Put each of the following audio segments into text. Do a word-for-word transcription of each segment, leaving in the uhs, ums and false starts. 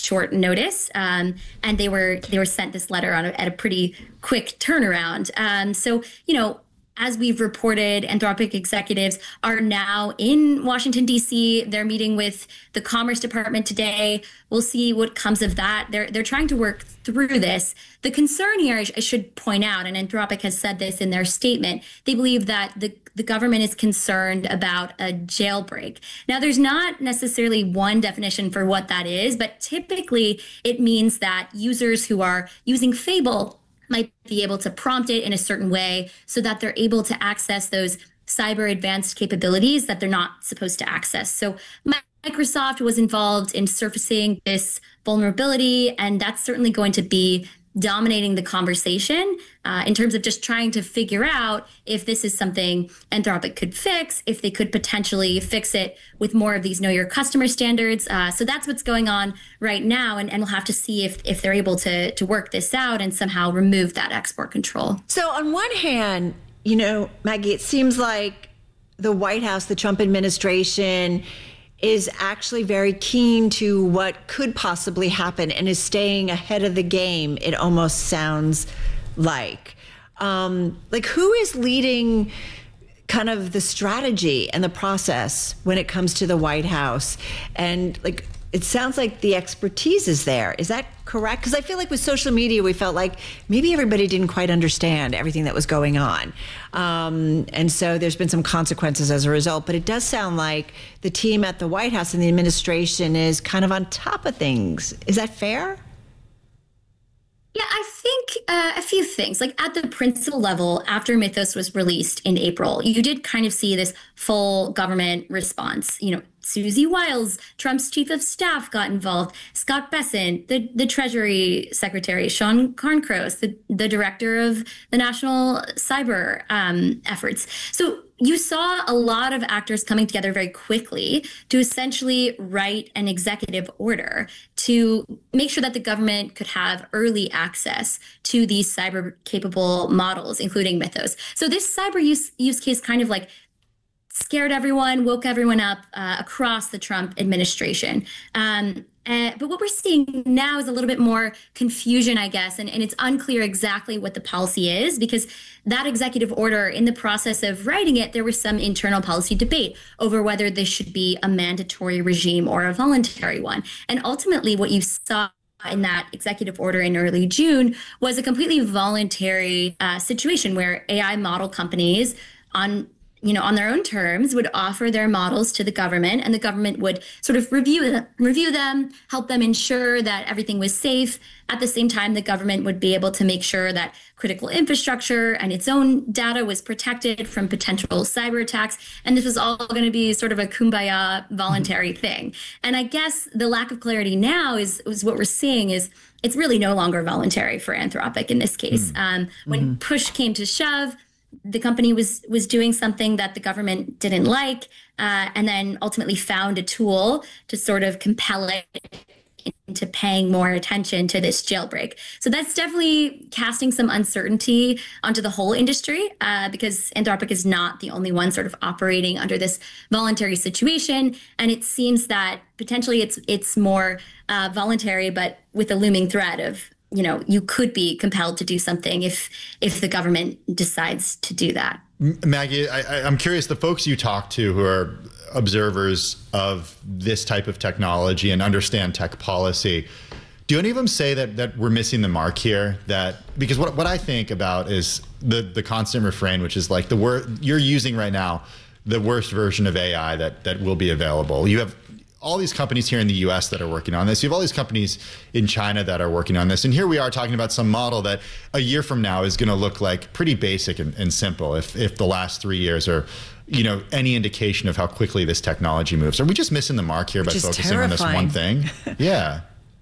short notice, um, and they were they were sent this letter on a, at a pretty quick turnaround. Um, so, you know, as we've reported, Anthropic executives are now in Washington, D C. They're meeting with the Commerce Department today. We'll see what comes of that. They're they're trying to work through this. The concern here, I should point out, and Anthropic has said this in their statement, they believe that the, the government is concerned about a jailbreak. Now, there's not necessarily one definition for what that is, but typically it means that users who are using Fable might be able to prompt it in a certain way so that they're able to access those cyber advanced capabilities that they're not supposed to access. So Microsoft was involved in surfacing this vulnerability, and that's certainly going to be dominating the conversation uh, in terms of just trying to figure out if this is something Anthropic could fix, if they could potentially fix it with more of these know your customer standards. Uh, so that's what's going on right now. And, and we'll have to see if, if they're able to, to work this out and somehow remove that export control. So on one hand, you know, Maggie, it seems like the White House, the Trump administration, is actually very keen to what could possibly happen and is staying ahead of the game, it almost sounds like. Um, like, who is leading kind of the strategy and the process when it comes to the White House? And, like, it sounds like the expertise is there. Is that correct? Because I feel like with social media, we felt like maybe everybody didn't quite understand everything that was going on. Um, and so there's been some consequences as a result. But it does sound like the team at the White House and the administration is kind of on top of things. Is that fair? Yeah, I think uh, a few things. Like at the principal level, after Mythos was released in April, you did kind of see this full government response. You know, Susie Wiles, Trump's chief of staff, got involved. Scott Bessent, the, the Treasury Secretary, Sean Carncross, the, the director of the National Cyber um, Efforts. So you saw a lot of actors coming together very quickly to essentially write an executive order to make sure that the government could have early access to these cyber capable models, including Mythos. So this cyber use, use case kind of like scared everyone, woke everyone up uh, across the Trump administration. Um, uh, but what we're seeing now is a little bit more confusion, I guess, and, and it's unclear exactly what the policy is, because that executive order, in the process of writing it, there was some internal policy debate over whether this should be a mandatory regime or a voluntary one. And ultimately, what you saw in that executive order in early June was a completely voluntary uh, situation where A I model companies on you know, on their own terms, would offer their models to the government, and the government would sort of review them, review them, help them ensure that everything was safe. At the same time, the government would be able to make sure that critical infrastructure and its own data was protected from potential cyber attacks. And this was all going to be sort of a kumbaya voluntary mm-hmm. thing. And I guess the lack of clarity now is, is what we're seeing is it's really no longer voluntary for Anthropic in this case. Mm-hmm. Um, when mm-hmm. push came to shove, the company was was doing something that the government didn't like, uh, and then ultimately found a tool to sort of compel it into paying more attention to this jailbreak. So that's definitely casting some uncertainty onto the whole industry, uh, because Anthropic is not the only one sort of operating under this voluntary situation. And it seems that potentially it's it's more uh, voluntary, but with a looming threat of, you know, you could be compelled to do something if if the government decides to do that. Maggie, I, I'm curious, the folks you talk to who are observers of this type of technology and understand tech policy, do any of them say that that we're missing the mark here? That because what what I think about is the the constant refrain, which is like the word you're using right now, the worst version of A I that that will be available. You have all these companies here in the U S that are working on this. You have all these companies in China that are working on this. And here we are talking about some model that a year from now is going to look like pretty basic and, and simple if, if the last three years are, you know, any indication of how quickly this technology moves. Are we just missing the mark here by focusing terrifying. on this one thing? Yeah.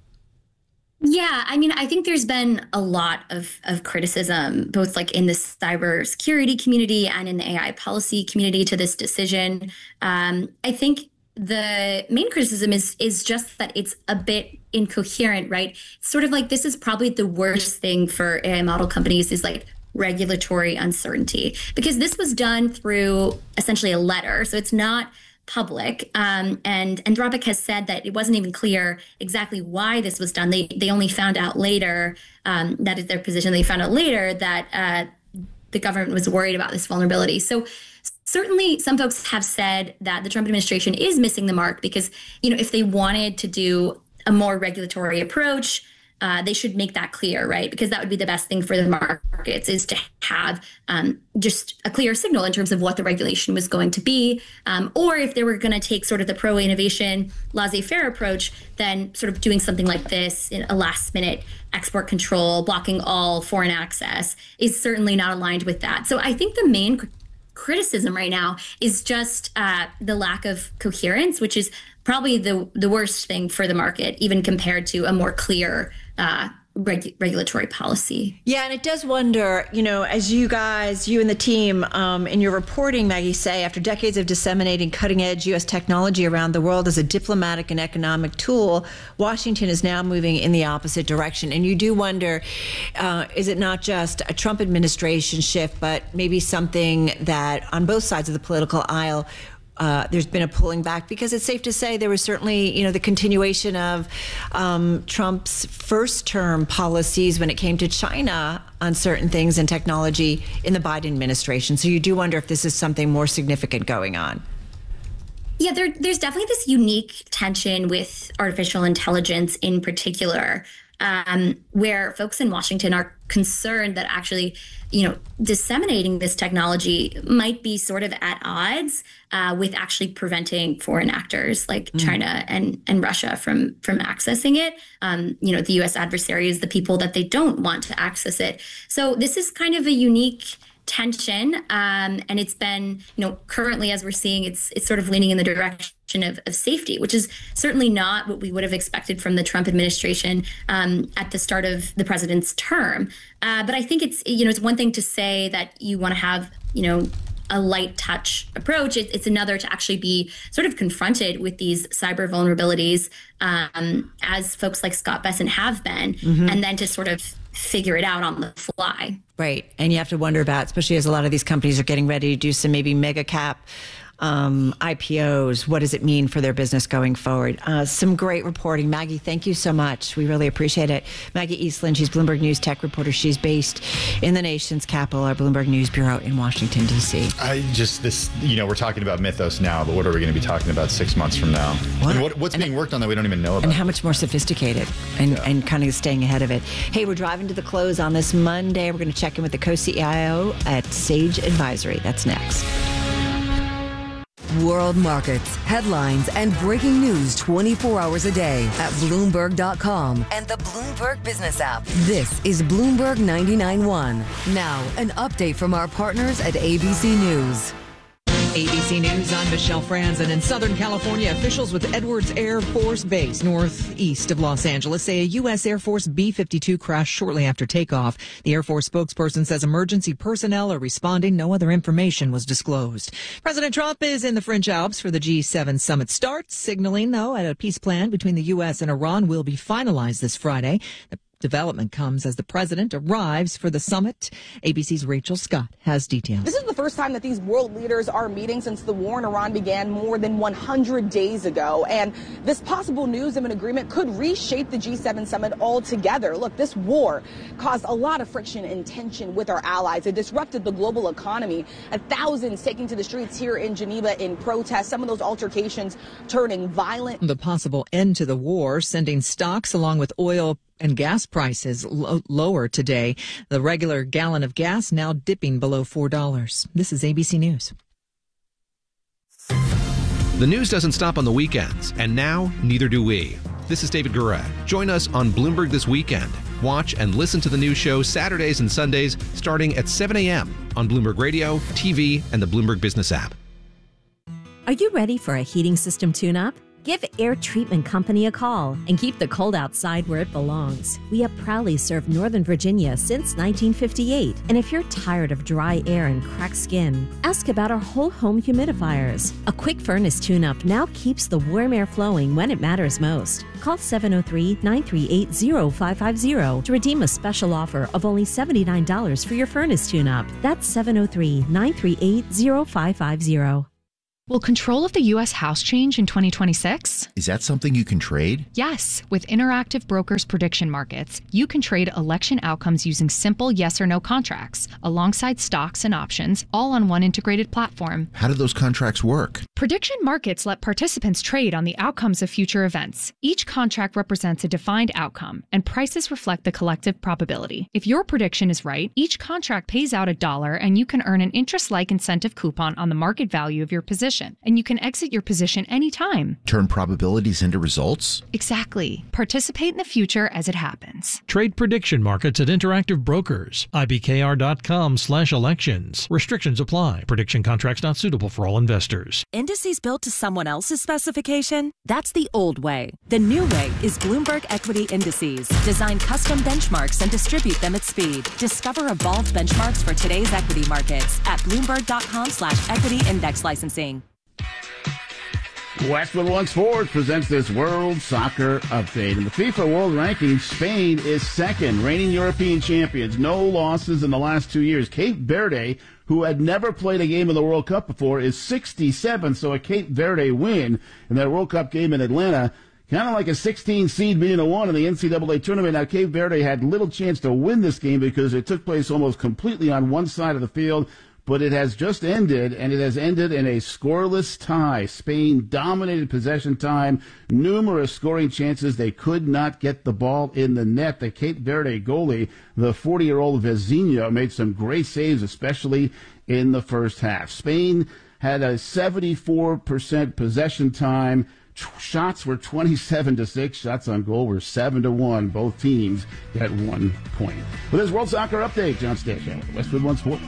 Yeah, I mean, I think there's been a lot of, of criticism, both like in the cybersecurity community and in the A I policy community to this decision. Um, I think the main criticism is is just that it's a bit incoherent, right? It's sort of like this is probably the worst thing for A I model companies is like regulatory uncertainty, because this was done through essentially a letter. So it's not public. Um, and Anthropic has said that it wasn't even clear exactly why this was done. They they only found out later, um, that is their position, they found out later that uh, the government was worried about this vulnerability. So certainly some folks have said that the Trump administration is missing the mark because, you know, if they wanted to do a more regulatory approach, Uh, they should make that clear, right? Because that would be the best thing for the markets, is to have um, just a clear signal in terms of what the regulation was going to be. Um, or if they were going to take sort of the pro-innovation, laissez-faire approach, then sort of doing something like this in a last-minute export control, blocking all foreign access, is certainly not aligned with that. So I think the main cr- criticism right now is just uh, the lack of coherence, which is probably the the worst thing for the market, even compared to a more clear uh, reg- regulatory policy. Yeah, and it does wonder, you know, as you guys, you and the team um, in your reporting, Maggie, say, after decades of disseminating cutting-edge U S technology around the world as a diplomatic and economic tool, Washington is now moving in the opposite direction. And you do wonder, uh, is it not just a Trump administration shift, but maybe something that on both sides of the political aisle, Uh, there's been a pulling back? Because it's safe to say there was certainly, you know, the continuation of um, Trump's first term policies when it came to China on certain things and technology in the Biden administration. So you do wonder if this is something more significant going on. Yeah, there, there's definitely this unique tension with artificial intelligence in particular, um, where folks in Washington are concerned that actually, you know, disseminating this technology might be sort of at odds uh, with actually preventing foreign actors like mm. China and, and Russia from from accessing it. Um, you know, the U S adversary is the people that they don't want to access it. So this is kind of a unique tension, um, and it's been, you know, currently as we're seeing, it's it's sort of leaning in the direction of, of safety, which is certainly not what we would have expected from the Trump administration um, at the start of the president's term. Uh, but I think it's, you know, it's one thing to say that you want to have, you know, a light touch approach. It, it's another to actually be sort of confronted with these cyber vulnerabilities, um, as folks like Scott Bessent have been, mm-hmm. and then to sort of figure it out on the fly. Right. And you have to wonder about, especially as a lot of these companies are getting ready to do some maybe mega cap um, I P Os, what does it mean for their business going forward? Uh, some great reporting. Maggie, thank you so much. We really appreciate it. Maggie Eastland, she's Bloomberg News tech reporter. She's based in the nation's capital, our Bloomberg News Bureau in Washington, D C. I just, this, you know, we're talking about Mythos now, but what are we going to be talking about six months from now? What? And what, what's and being worked on that we don't even know about? And how much more sophisticated and, yeah. and kind of staying ahead of it. Hey, we're driving to the close on this Monday. We're going to check in with the co-C I O at Sage Advisory. That's next. World markets, headlines, and breaking news twenty-four hours a day at Bloomberg dot com and the Bloomberg Business app. This is Bloomberg ninety-nine point one. Now, an update from our partners at A B C News. A B C News, I'm Michelle Franzen. In Southern California, officials with Edwards Air Force Base, northeast of Los Angeles, say a U S Air Force B fifty-two crashed shortly after takeoff. The Air Force spokesperson says emergency personnel are responding. No other information was disclosed. President Trump is in the French Alps for the G seven summit start, signaling, though, that a peace plan between the U S and Iran will be finalized this Friday. The development comes as the president arrives for the summit. A B C's Rachel Scott has details. This is the first time that these world leaders are meeting since the war in Iran began more than one hundred days ago. And this possible news of an agreement could reshape the G seven summit altogether. Look, this war caused a lot of friction and tension with our allies. It disrupted the global economy. A thousands taking to the streets here in Geneva in protest. Some of those altercations turning violent. The possible end to the war, sending stocks along with oil and gas prices lo- lower today. The regular gallon of gas now dipping below four dollars. This is A B C News. The news doesn't stop on the weekends, and now neither do we. This is David Gura. Join us on Bloomberg This Weekend. Watch and listen to the news show Saturdays and Sundays starting at seven a.m. on Bloomberg Radio, T V, and the Bloomberg Business app. Are you ready for a heating system tune-up? Give Air Treatment Company a call and keep the cold outside where it belongs. We have proudly served Northern Virginia since nineteen fifty-eight. And if you're tired of dry air and cracked skin, ask about our whole home humidifiers. A quick furnace tune-up now keeps the warm air flowing when it matters most. Call seven oh three, nine three eight, oh five five oh to redeem a special offer of only seventy-nine dollars for your furnace tune-up. That's seven oh three, nine three eight, oh five five oh. Will control of the U S House change in twenty twenty-six? Is that something you can trade? Yes. With Interactive Brokers Prediction Markets, you can trade election outcomes using simple yes or no contracts, alongside stocks and options, all on one integrated platform. How do those contracts work? Prediction markets let participants trade on the outcomes of future events. Each contract represents a defined outcome, and prices reflect the collective probability. If your prediction is right, each contract pays out a dollar, and you can earn an interest-like incentive coupon on the market value of your position. And you can exit your position anytime. Turn probabilities into results? Exactly. Participate in the future as it happens. Trade prediction markets at Interactive Brokers. I B K R dot com slash elections. Restrictions apply. Prediction contracts not suitable for all investors. Indices built to someone else's specification? That's the old way. The new way is Bloomberg Equity Indices. Design custom benchmarks and distribute them at speed. Discover evolved benchmarks for today's equity markets at Bloomberg dot com slash equity index licensing. Westwood One Sports presents this World Soccer Update. In the FIFA World Rankings, Spain is second, reigning European champions. No losses in the last two years. Cape Verde, who had never played a game in the World Cup before, is sixty-seventh, so a Cape Verde win in that World Cup game in Atlanta, kind of like a sixteen seed beating a one in the N C double A tournament. Now, Cape Verde had little chance to win this game because it took place almost completely on one side of the field. But it has just ended, and it has ended in a scoreless tie. Spain dominated possession time, numerous scoring chances. They could not get the ball in the net. The Cape Verde goalie, the forty-year-old Vezinha, made some great saves, especially in the first half. Spain had a seventy-four percent possession time. Shots were twenty-seven to six. Shots on goal were seven to one. Both teams got one point. With this World Soccer Update, John Stashow, Westwood One Sports.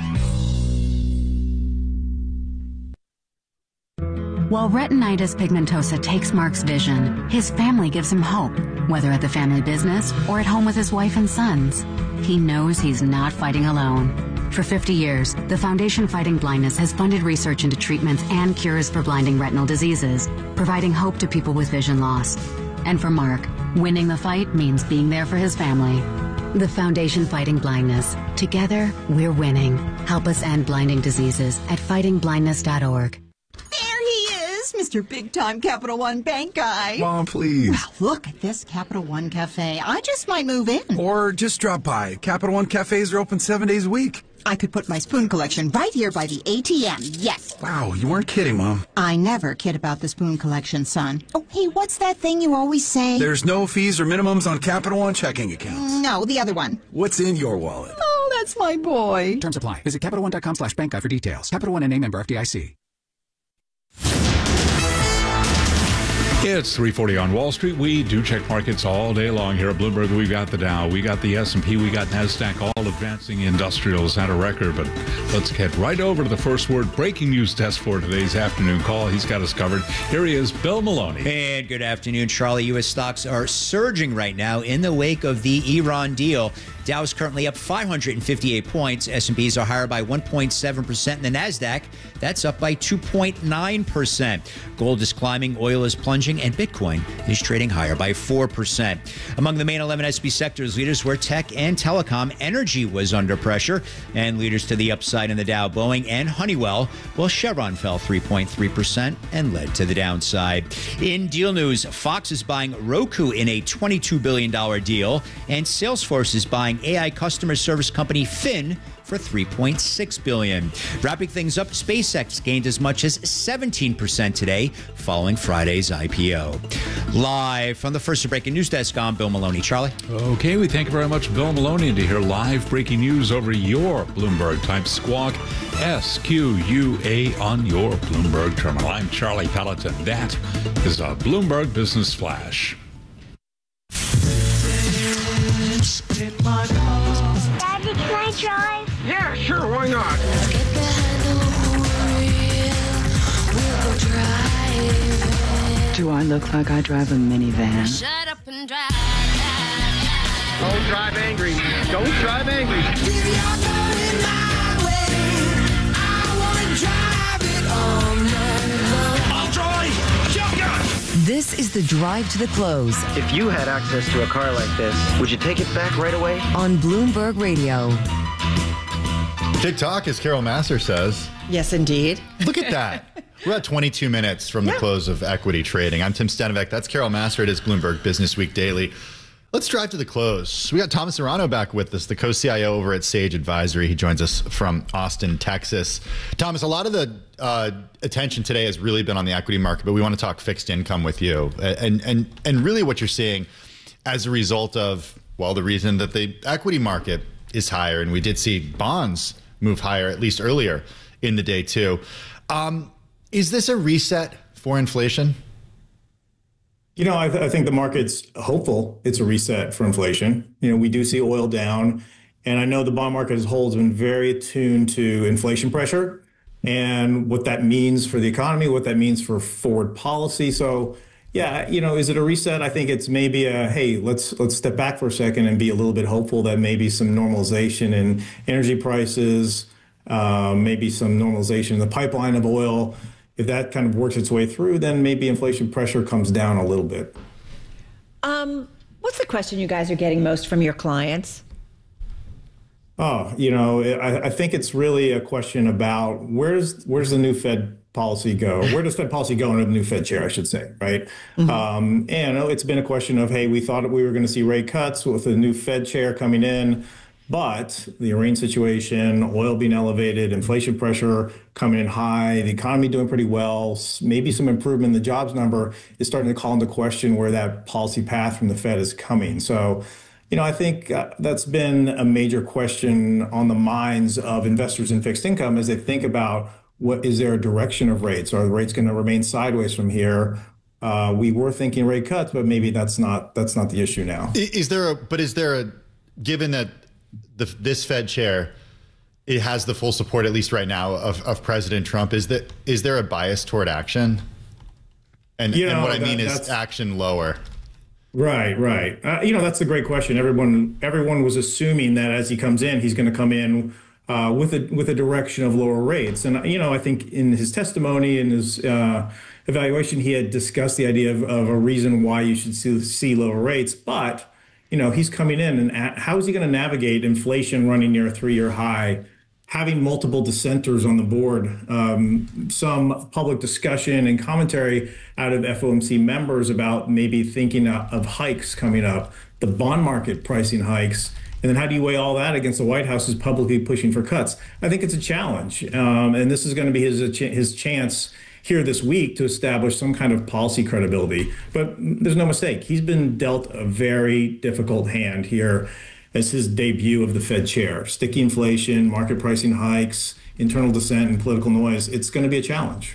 While retinitis pigmentosa takes Mark's vision, his family gives him hope, whether at the family business or at home with his wife and sons. He knows he's not fighting alone. For fifty years, the Foundation Fighting Blindness has funded research into treatments and cures for blinding retinal diseases, providing hope to people with vision loss. And for Mark, winning the fight means being there for his family. The Foundation Fighting Blindness. Together, we're winning. Help us end blinding diseases at fighting blindness dot org. Mister Big Time Capital One Bank guy. Mom, please. Well, look at this Capital One Cafe. I just might move in. Or just drop by. Capital One cafes are open seven days a week. I could put my spoon collection right here by the A T M. Yes. Wow, you weren't kidding, Mom. I never kid about the spoon collection, son. Oh, hey, what's that thing you always say? There's no fees or minimums on Capital One checking accounts. No, the other one. What's in your wallet? Oh, that's my boy. Terms apply. Visit Capital One dot com slash bank guide for details. Capital One N A member F D I C. It's three forty on Wall Street. We do check markets all day long here at Bloomberg. We got the Dow, we got the S and P, we got NASDAQ, all advancing. Industrials at a record. But let's get right over to the first word breaking news desk for today's afternoon call. He's got us covered. Here he is, Bill Maloney. And good afternoon, Charlie. U S stocks are surging right now in the wake of the Iran deal. Dow is currently up five hundred fifty-eight points. S and Ps are higher by one point seven percent. And the NASDAQ, that's up by two point nine percent. Gold is climbing, oil is plunging, and Bitcoin is trading higher by four percent. Among the main eleven S and P sectors, leaders were tech and telecom. Energy was under pressure, and leaders to the upside in the Dow, Boeing and Honeywell, while Chevron fell three point three percent and led to the downside. In deal news, Fox is buying Roku in a twenty-two billion dollars deal, and Salesforce is buying A I customer service company Fin for three point six billion dollars. Wrapping things up, SpaceX gained as much as seventeen percent today following Friday's I P O. Live from the First Breaking News Desk, I'm Bill Maloney. Charlie? Okay, we thank you very much, Bill Maloney, and to hear live breaking news over your Bloomberg type squawk, S Q U A on your Bloomberg terminal. I'm Charlie Pelleton. That is a Bloomberg Business Flash. Daddy, can I drive? Yeah, sure, why not? Get behind the wheel, we'll go drive. Do I look like I drive a minivan? Shut up and drive. Don't drive angry. Don't drive angry. I'll drive. Shotgun. This is the drive to the close. If you had access to a car like this, would you take it back right away? On Bloomberg Radio. TikTok, as Carol Massar says. Yes, indeed. Look at that. We're at twenty-two minutes from the Yeah. close of equity trading. I'm Tim Stenovec. That's Carol Massar. It is Bloomberg Business Week Daily. Let's drive to the close. We got Thomas Serrano back with us, the co-C I O over at Sage Advisory. He joins us from Austin, Texas. Thomas, a lot of the uh, attention today has really been on the equity market, but we want to talk fixed income with you. And, and, and really what you're seeing as a result of, well, the reason that the equity market is higher, and we did see bonds move higher, at least earlier in the day too. Um, is this a reset for inflation? You know, I, th- I think the market's hopeful it's a reset for inflation. You know, we do see oil down, and I know the bond market as a whole has been very attuned to inflation pressure and what that means for the economy, what that means for forward policy. So, yeah, you know, is it a reset? I think it's maybe a, hey, let's let's step back for a second and be a little bit hopeful that maybe some normalization in energy prices, uh, maybe some normalization in the pipeline of oil. If that kind of works its way through, then maybe inflation pressure comes down a little bit. Um, what's the question you guys are getting most from your clients? Oh, you know, I, I think it's really a question about where's where's the new Fed policy go? Where does Fed policy go under the new Fed chair, I should say, right? Mm-hmm. Um, and it's been a question of, hey, we thought we were going to see rate cuts with the new Fed chair coming in. But the Iran situation, oil being elevated, inflation pressure coming in high, the economy doing pretty well, maybe some improvement in the jobs number is starting to call into question where that policy path from the Fed is coming. So, you know, I think uh, that's been a major question on the minds of investors in fixed income as they think about what is there a direction of rates? Are the rates going to remain sideways from here? Uh, we were thinking rate cuts, but maybe that's not that's not the issue now. Is there a, but is there a, given that The, this Fed chair, it has the full support, at least right now, of, of President Trump. Is that is there a bias toward action? And, You know, and what I that- mean is that's- action lower. Right, right. Uh, you know, that's a great question. Everyone, everyone was assuming that as he comes in, he's going to come in uh, with a with a direction of lower rates. And you know, I think in his testimony and his uh, evaluation, he had discussed the idea of, of a reason why you should see, see lower rates. But you know, he's coming in, and at, how is he going to navigate inflation running near a three-year high? Having multiple dissenters on the board, um, some public discussion and commentary out of F O M C members about maybe thinking of hikes coming up, the bond market pricing hikes, and then how do you weigh all that against the White House's publicly pushing for cuts? I think it's a challenge, um, and this is going to be his his chance here this week to establish some kind of policy credibility. But there's no mistake, he's been dealt a very difficult hand here as his debut of the Fed chair. Sticky inflation, market pricing hikes, internal dissent, and political noise. It's going to be a challenge.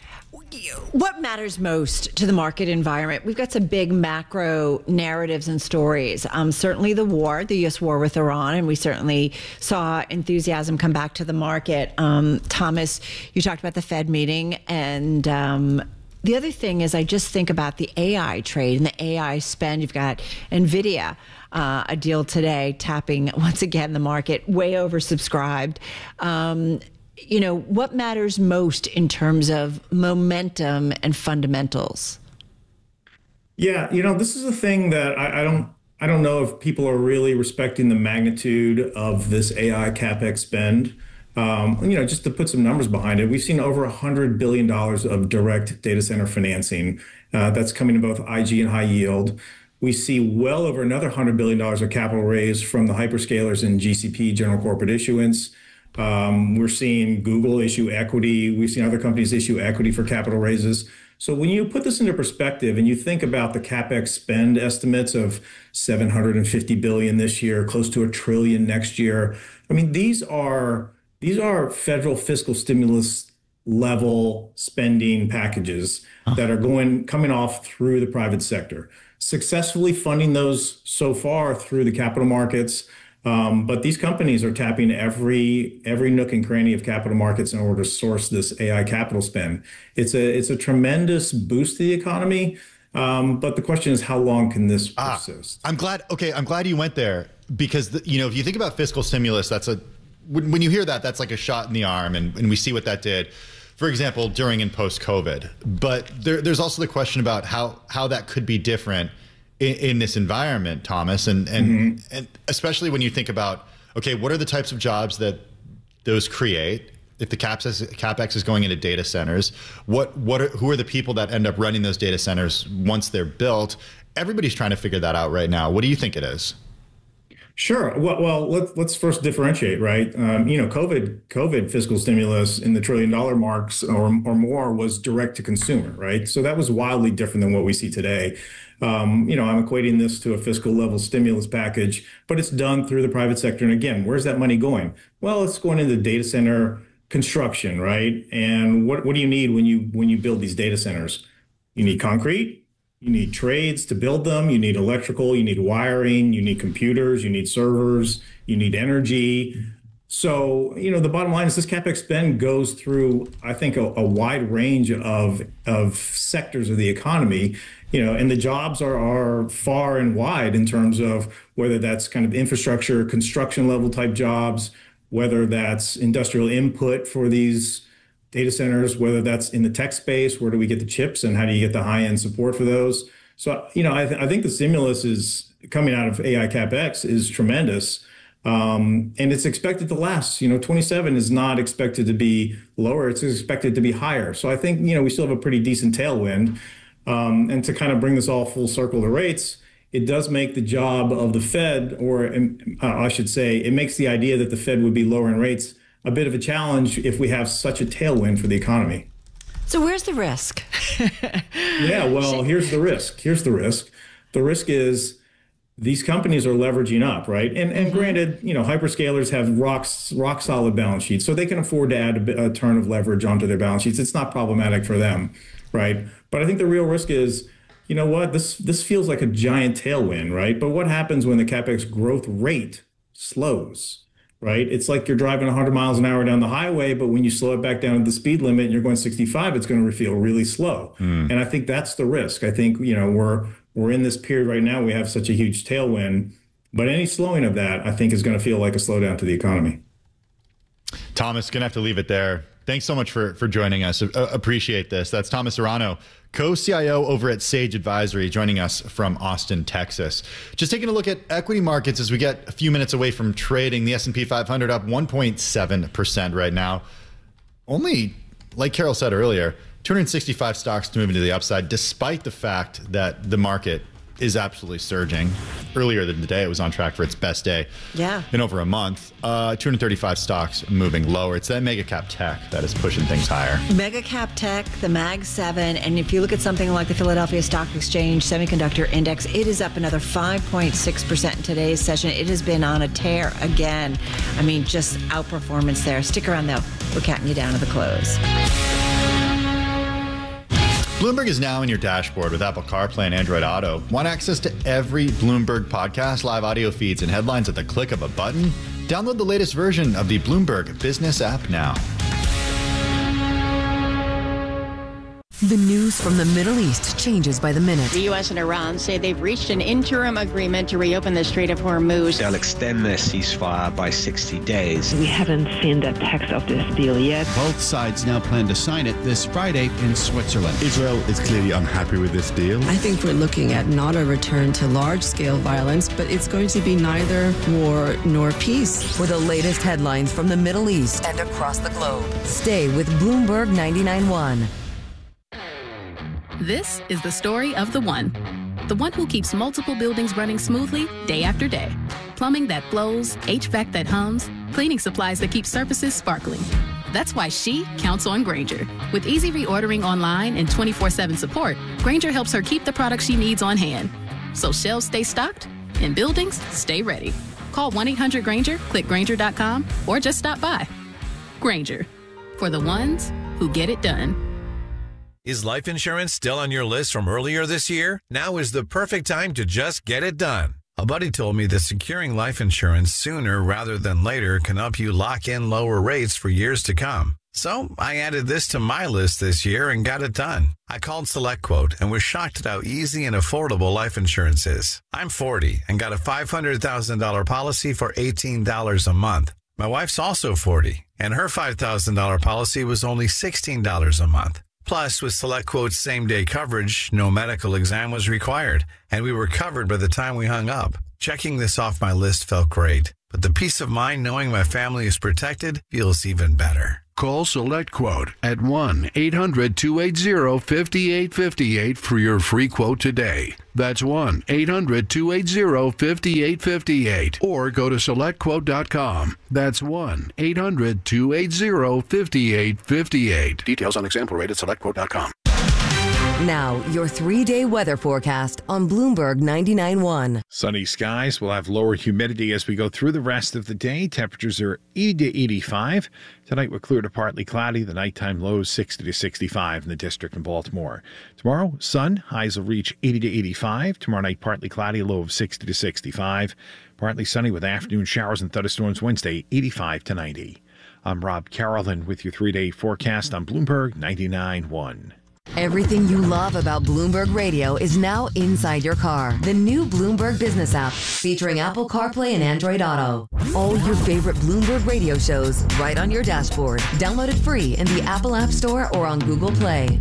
What matters most to the market environment? We've got some big macro narratives and stories. Um, certainly the war, the U S war with Iran, and we certainly saw enthusiasm come back to the market. Um, Thomas, you talked about the Fed meeting, and um, the other thing is I just think about the A I trade and the A I spend. You've got NVIDIA, uh, a deal today tapping, once again, the market, way oversubscribed. Um, You know, what matters most in terms of momentum and fundamentals? Yeah, you know, this is a thing that I, I don't I don't know if people are really respecting the magnitude of this A I CapEx spend. Um, you know, just to put some numbers behind it, we've seen over one hundred billion dollars of direct data center financing. Uh, that's coming in both I G and high yield. We see well over another one hundred billion dollars of capital raised from the hyperscalers and G C P, general corporate issuance. Um, we're seeing Google issue equity. We've seen other companies issue equity for capital raises. So when you put this into perspective and you think about the CapEx spend estimates of seven hundred fifty billion dollars this year, close to a trillion next year, I mean, these are these are federal fiscal stimulus level spending packages that are going coming off through the private sector, successfully funding those so far through the capital markets. Um, but these companies are tapping every every nook and cranny of capital markets in order to source this A I capital spend. It's a it's a tremendous boost to the economy. Um, but the question is, how long can this persist? Ah, I'm glad. Okay, I'm glad you went there because the, you know, if you think about fiscal stimulus, that's a when, when you hear that, that's like a shot in the arm, and, and we see what that did, for example, during and post COVID. But there, there's also the question about how how that could be different In, in this environment, Thomas, and and, mm-hmm. and especially when you think about, okay, what are the types of jobs that those create, if the capex, capex is going into data centers, what what are, who are the people that end up running those data centers once they're built? Everybody's trying to figure that out right now. What do you think it is? Sure. Well, well let's let's first differentiate, right? Um, you know, COVID COVID fiscal stimulus in the trillion dollar marks or or more was direct to consumer, right? So that was wildly different than what we see today. Um, you know, I'm equating this to a fiscal level stimulus package, but it's done through the private sector. And again, where's that money going? Well, it's going into data center construction, right? And what what do you need when you when you build these data centers? You need concrete. You need trades to build them. You need electrical, you need wiring, you need computers, you need servers, you need energy. So, you know, the bottom line is this CapEx spend goes through, I think, a, a wide range of, of sectors of the economy, you know, and the jobs are, are far and wide in terms of whether that's kind of infrastructure, construction level type jobs, whether that's industrial input for these data centers, whether that's in the tech space, where do we get the chips and how do you get the high-end support for those? So, you know, I, th- I think the stimulus is coming out of A I CapEx is tremendous. Um, and it's expected to last. You know, twenty-seven is not expected to be lower. It's expected to be higher. So I think, you know, we still have a pretty decent tailwind. Um, and to kind of bring this all full circle to rates, it does make the job of the Fed, or uh, I should say, it makes the idea that the Fed would be lowering rates a bit of a challenge if we have such a tailwind for the economy. So where's the risk? Yeah, well, here's the risk. Here's the risk. The risk is these companies are leveraging up, right? And and mm-hmm. granted, you know, hyperscalers have rocks, rock solid balance sheets, so they can afford to add a, bit, a turn of leverage onto their balance sheets. It's not problematic for them, right? But I think the real risk is, you know what, this this feels like a giant tailwind, right? But what happens when the CapEx growth rate slows? Right? It's like you're driving one hundred miles an hour down the highway, but when you slow it back down to the speed limit and you're going sixty-five, it's going to feel really slow. Mm. And I think that's the risk. I think, you know, we're we're in this period right now. We have such a huge tailwind, but any slowing of that, I think, is going to feel like a slowdown to the economy. Thomas, going to have to leave it there. Thanks so much for, for joining us. Uh, appreciate this. That's Thomas Arano, co-C I O over at Sage Advisory, joining us from Austin, Texas. Just taking a look at equity markets as we get a few minutes away from trading. The S and P five hundred up one point seven percent right now. Only, like Carol said earlier, two hundred sixty-five stocks to move into the upside, despite the fact that the market is absolutely surging. Earlier than today, it was on track for its best day yeah. in over a month. Uh, two hundred thirty-five stocks moving lower. It's that mega cap tech that is pushing things higher. Mega cap tech, the Mag seven, and if you look at something like the Philadelphia Stock Exchange Semiconductor Index, it is up another five point six percent in today's session. It has been on a tear again. I mean, just outperformance there. Stick around, though. We're counting you down to the close. Bloomberg is now in your dashboard with Apple CarPlay and Android Auto. Want access to every Bloomberg podcast, live audio feeds, and headlines at the click of a button? Download the latest version of the Bloomberg Business app now. The news from the Middle East changes by the minute. The U S and Iran say they've reached an interim agreement to reopen the Strait of Hormuz. They'll extend their ceasefire by sixty days. We haven't seen the text of this deal yet. Both sides now plan to sign it this Friday in Switzerland. Israel is clearly unhappy with this deal. I think we're looking at not a return to large-scale violence, but it's going to be neither war nor peace. For the latest headlines from the Middle East and across the globe, stay with Bloomberg ninety-nine point one. This is the story of the one. The one who keeps multiple buildings running smoothly day after day. Plumbing that flows, H V A C that hums, cleaning supplies that keep surfaces sparkling. That's why she counts on Grainger. With easy reordering online and twenty-four seven support, Grainger helps her keep the products she needs on hand. So shelves stay stocked and buildings stay ready. Call one eight hundred Grainger, click Grainger dot com, or just stop by. Grainger, for the ones who get it done. Is life insurance still on your list from earlier this year? Now is the perfect time to just get it done. A buddy told me that securing life insurance sooner rather than later can help you lock in lower rates for years to come. So I added this to my list this year and got it done. I called SelectQuote and was shocked at how easy and affordable life insurance is. I'm forty and got a five hundred thousand dollars policy for eighteen dollars a month. My wife's also forty, and her five thousand dollars policy was only sixteen dollars a month. Plus, with SelectQuote's same-day coverage, no medical exam was required, and we were covered by the time we hung up. Checking this off my list felt great. But the peace of mind knowing my family is protected feels even better. Call SelectQuote at one eight hundred two eight zero five eight five eight for your free quote today. That's one eight hundred two eight zero five eight five eight. Or go to select quote dot com. That's one eight hundred two eight zero five eight five eight. Details on example rate at select quote dot com. Now, your three-day weather forecast on Bloomberg ninety-nine point one. Sunny skies. We'll have lower humidity as we go through the rest of the day. Temperatures are eighty to eighty-five. Tonight we're clear to partly cloudy. The nighttime lows sixty to sixty-five in the district in Baltimore. Tomorrow, sun. Highs will reach eighty to eighty-five. Tomorrow night, partly cloudy. Low of sixty to sixty-five. Partly sunny with afternoon showers and thunderstorms Wednesday, eighty-five to ninety. I'm Rob Carolyn with your three-day forecast on Bloomberg ninety-nine point one. Everything you love about Bloomberg Radio is now inside your car. The new Bloomberg Business app, featuring Apple CarPlay and Android Auto. All your favorite Bloomberg Radio shows right on your dashboard. Download it free in the Apple App Store or on Google Play.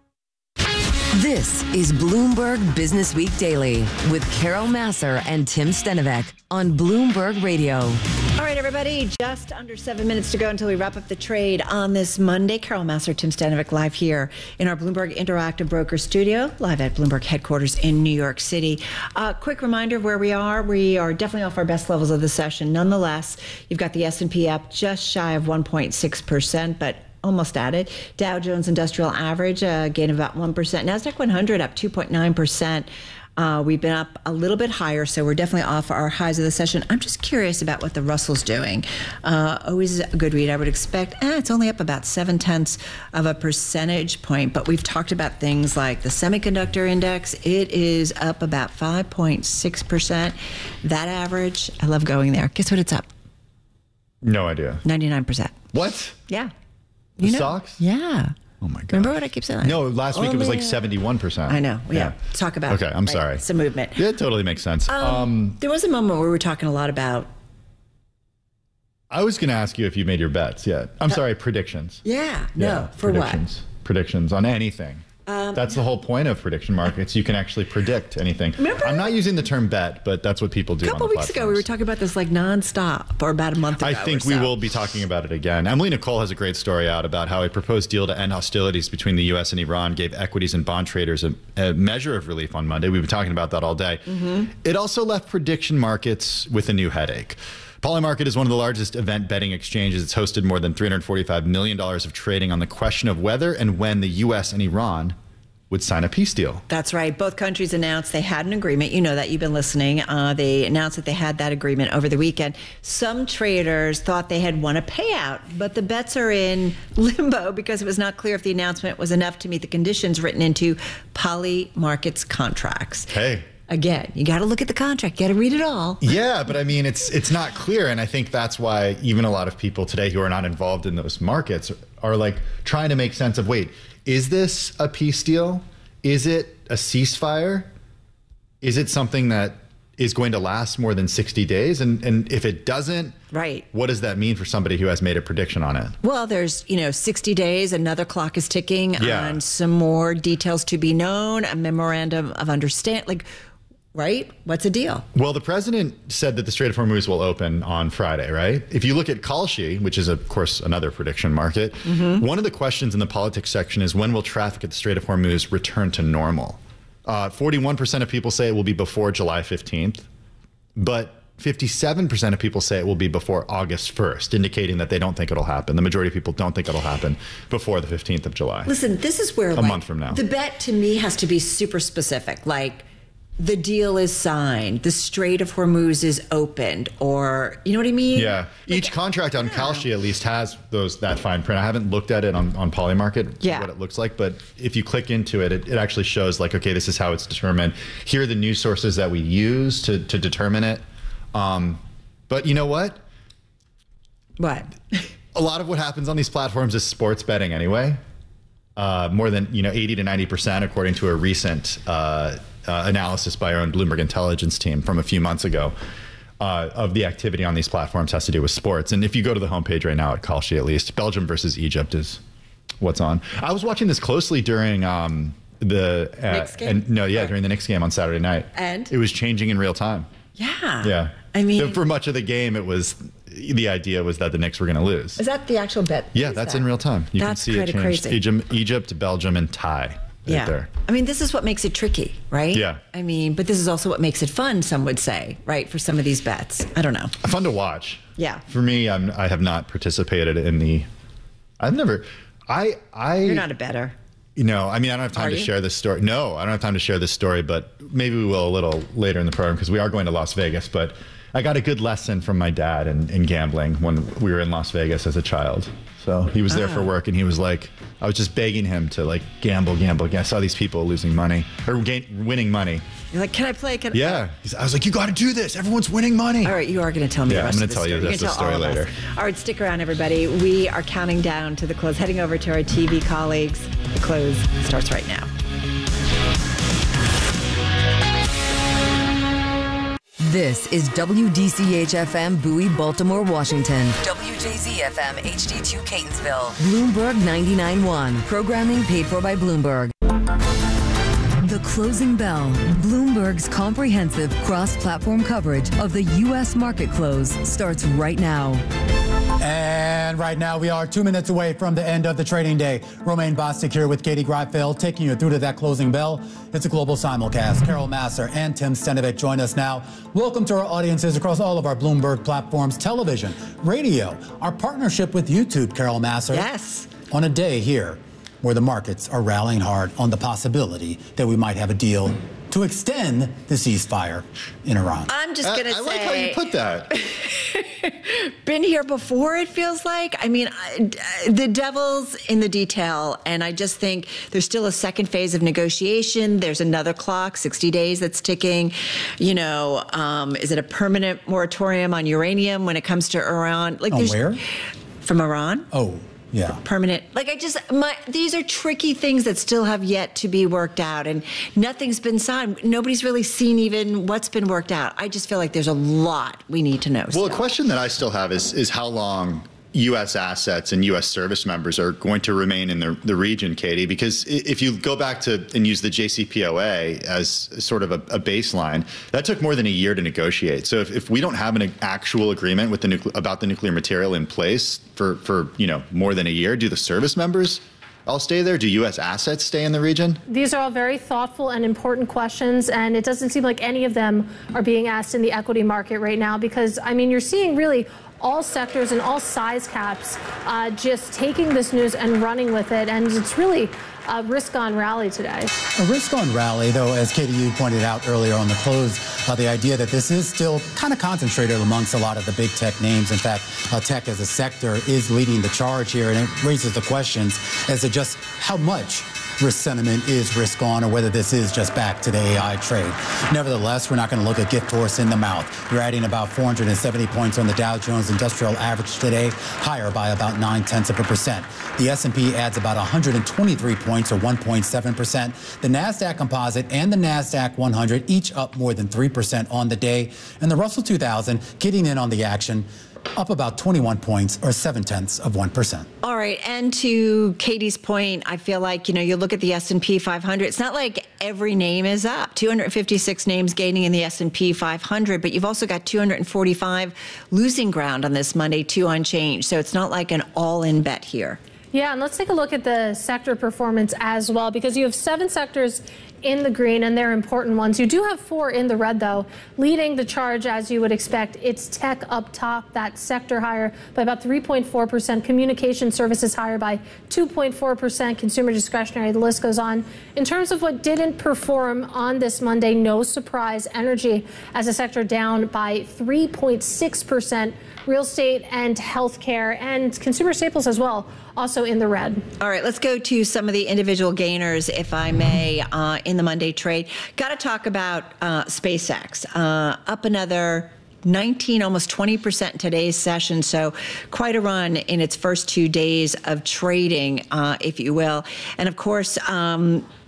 This is Bloomberg Business Week Daily with Carol Massar and Tim Stenovec on Bloomberg Radio. All right, everybody, just under seven minutes to go until we wrap up the trade on this Monday. Carol Massar, Tim Stenovec live here in our Bloomberg Interactive Broker studio, live at Bloomberg headquarters in New York City. Uh, quick reminder of where we are. We are definitely off our best levels of the session. Nonetheless, you've got the S and P up just shy of one point six percent, but almost at it. Dow Jones Industrial Average, a gain of about one percent. NASDAQ one hundred up two point nine percent. Uh, we've been up a little bit higher, so we're definitely off our highs of the session. I'm just curious about what the Russell's doing. Uh, always a good read. I would expect, eh, it's only up about seven tenths of a percentage point, but we've talked about things like the semiconductor index. It is up about five point six percent. That average, I love going there. Guess what it's up? No idea. ninety-nine percent. What? Yeah. The You know, stocks? Yeah. Oh my God. Remember what I keep saying? No, last week it was Only- like seventy-one percent. I know. Yeah. Talk about Okay, I'm right, sorry. Some movement. Yeah, it totally makes sense. Um, Um, there was a moment where we were talking a lot about. I was going to ask you if you made your bets yet. I'm Uh, sorry, predictions. Yeah. No. Yeah, for predictions. Predictions on anything. Um, That's the whole point of prediction markets. You can actually predict anything. Remember- I'm not using the term bet, but that's what people do. A couple on the weeks ago, platforms. we were talking about this like nonstop, or about a month ago. I think or we so. will be talking about it again. Emily Nicole has a great story out about how a proposed deal to end hostilities between the U S and Iran gave equities and bond traders a, a measure of relief on Monday. We've been talking about that all day. Mm-hmm. It also left prediction markets with a new headache. Polymarket is one of the largest event betting exchanges. It's hosted more than three hundred forty-five million dollars of trading on the question of whether and when the U S and Iran would sign a peace deal. That's right. Both countries announced they had an agreement. You know that. You've been listening. Uh, they announced that they had that agreement over the weekend. Some traders thought they had won a payout, but the bets are in limbo because it was not clear if the announcement was enough to meet the conditions written into Polymarket's contracts. Hey. Again, you got to look at the contract. You got to read it all. Yeah, but I mean, it's it's not clear. And I think that's why even a lot of people today who are not involved in those markets are like trying to make sense of, wait, is this a peace deal? Is it a ceasefire? Is it something that is going to last more than sixty days? And and if it doesn't, right, what does that mean for somebody who has made a prediction on it? Well, there's, you know, sixty days, another clock is ticking, Yeah. and some more details to be known, a memorandum of understanding. Like, right? What's the deal? Well, the president said that the Strait of Hormuz will open on Friday, right? If you look at Kalshi, which is, of course, another prediction market, Mm-hmm. one of the questions in the politics section is when will traffic at the Strait of Hormuz return to normal? Uh, forty-one percent of people say it will be before July fifteenth, but fifty-seven percent of people say it will be before August first, indicating that they don't think it'll happen. The majority of people don't think it'll happen before the fifteenth of July. Listen, this is where A like, month from now. the bet to me has to be super specific. Like, the deal is signed, the Strait of Hormuz is opened, or you know what I mean? Yeah. Each contract on Kalshi at least has those that fine print. I haven't looked at it on, on Polymarket, Yeah. what it looks like, but if you click into it, it, it actually shows like, okay, this is how it's determined. Here are the news sources that we use to, to determine it. Um, but you know what? What? A lot of what happens on these platforms is sports betting anyway. Uh, more than, you know, eighty to ninety percent, according to a recent uh, uh, analysis by our own Bloomberg intelligence team from a few months ago, uh, of the activity on these platforms has to do with sports. And if you go to the homepage right now at Kalshi, at least, Belgium versus Egypt is what's on. I was watching this closely during um, the uh, Knicks game? and no, yeah, during the Knicks game on Saturday night. And? It was changing in real time. Yeah. Yeah. I mean, so for much of the game, it was the idea was that the Knicks were going to lose. Is that the actual bet? Yeah, is that's that? in real time. You That's can see it kinda change. crazy. Egypt, Egypt, Belgium, and tie. Right Yeah. there. I mean, this is what makes it tricky, right? Yeah. I mean, but this is also what makes it fun, some would say, right? For some of these bets. I don't know. Fun to watch. Yeah. For me, I'm, I have not participated in the. I've never. I. I. You're not a bettor. You know, I mean, I don't have time Are to you? share this story. No, I don't have time to share this story, but maybe we will a little later in the program because we are going to Las Vegas. But I got a good lesson from my dad in, in gambling when we were in Las Vegas as a child. So he was there Oh. for work, and he was like, I was just begging him to like gamble, gamble. I saw these people losing money or gain, winning money. You're like, can I play? Can Yeah, He's, I was like, you got to do this. Everyone's winning money. All right, you are going to tell me Yeah, the I'm rest gonna of the tell you story. the rest You're of the gonna tell story all of us. later. All right, stick around, everybody. We are counting down to the close, heading over to our T V colleagues. The close starts right now. This is W D C H F M Bowie, Baltimore, Washington. W J Z F M H D two Catonsville. Bloomberg ninety-nine point one. Programming paid for by Bloomberg. The Closing Bell. Bloomberg's comprehensive cross-platform coverage of the U S market close starts right now. And right now we are two minutes away from the end of the trading day. Romaine Bostic here with Katie Greifeld taking you through to that closing bell. It's a global simulcast. Carol Masser and Tim Stenovic join us now. Welcome to our audiences across all of our Bloomberg platforms, television, radio, our partnership with YouTube, Carol Masser. Yes. On a day here where the markets are rallying hard on the possibility that we might have a deal to extend the ceasefire in Iran. I'm just going to say. I like how you put that. Been here before, it feels like. I mean, I, the devil's in the detail, and I just think there's still a second phase of negotiation. There's another clock, sixty days, that's ticking. You know, um, is it a permanent moratorium on uranium when it comes to Iran? Like, On there's, where? From Iran. Oh, yeah. Permanent. Like, I just, my, these are tricky things that still have yet to be worked out, and nothing's been signed. Nobody's really seen even what's been worked out. I just feel like there's a lot we need to know. Well, still. a question that I still have is is how long U S assets and U S service members are going to remain in the, the region, Katie, because if you go back to and use the J C P O A as sort of a, a baseline, that took more than a year to negotiate. So if, if we don't have an actual agreement with the nucle- about the nuclear material in place for, for you know more than a year, do the service members all stay there? Do U S assets stay in the region? These are all very thoughtful and important questions, and it doesn't seem like any of them are being asked in the equity market right now because, I mean, you're seeing really all sectors and all size caps uh, just taking this news and running with it, and it's really a risk-on rally today. A risk-on rally, though, as Katie, you pointed out earlier on the close, uh, the idea that this is still kind of concentrated amongst a lot of the big tech names. In fact, uh, tech as a sector is leading the charge here, and it raises the questions as to just how much risk sentiment is risk on, or whether this is just back to the A I trade. Nevertheless, we're not going to look a gift horse in the mouth. You're adding about four hundred seventy points on the Dow Jones Industrial Average today, higher by about nine tenths of a percent. The S and P adds about one hundred twenty-three points, or one point seven percent. The NASDAQ Composite and the NASDAQ one hundred each up more than three percent on the day. And the Russell two thousand getting in on the action, up about twenty-one points, or seven tenths of one percent. All right, and to Katie's point, I feel like, you know, you look at the S and P five hundred, it's not like every name is up. two hundred fifty-six names gaining in the S and P five hundred, but you've also got two hundred forty-five losing ground on this Monday, two unchanged. So it's not like an all-in bet here. Yeah, and let's take a look at the sector performance as well, because you have seven sectors in the green, and they're important ones. You do have four in the red, though. Leading the charge, as you would expect, it's tech up top, that sector higher by about three point four percent. Communication services higher by two point four percent. Consumer discretionary, the list goes on. In terms of what didn't perform on this Monday, no surprise, energy as a sector down by three point six percent. Real estate and healthcare and consumer staples as well, also in the red. All right, let's go to some of the individual gainers, if I may, uh, in the Monday trade. Got to talk about uh, SpaceX, uh, up another nineteen, almost twenty percent in today's session. So quite a run in its first two days of trading, uh, if you will. And of course, um,